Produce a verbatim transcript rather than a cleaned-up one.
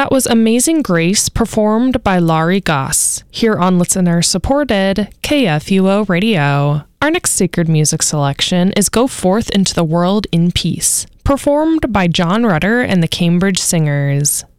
That was Amazing Grace, performed by Laurie Goss, here on listener-supported K F U O Radio. Our next sacred music selection is Go Forth into the World in Peace, performed by John Rutter and the Cambridge Singers.